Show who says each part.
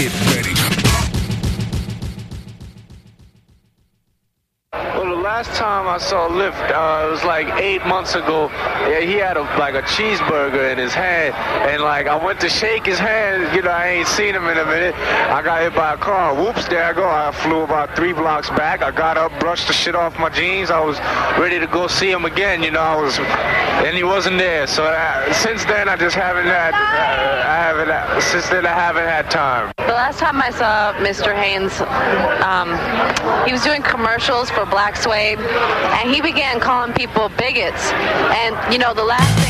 Speaker 1: Get ready.
Speaker 2: Well, the last time I saw Lift, it was like 8 months ago. Yeah, he had a cheeseburger in his hand, and I went to shake his hand. I ain't seen him in a minute. I got hit by a car. Whoops, there I go. I flew about 3 blocks back. I got up, brushed the shit off my jeans. I was ready to go see him again. And he wasn't there. So since then, I just haven't had. Since then, I haven't had time.
Speaker 3: The last time I saw Mr. Haynes, he was doing commercials for Black Suede, and he began calling people bigots. And the last thing